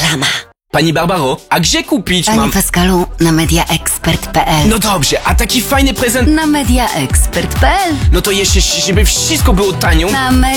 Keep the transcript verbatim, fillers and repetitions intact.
Reklama. Pani Barbaro, a gdzie kupić Panie mam... Pascalu, na mediaexpert kropka p l. No dobrze, a taki fajny prezent... Na mediaexpert kropka p l. No to jeszcze, żeby wszystko było tanio. Na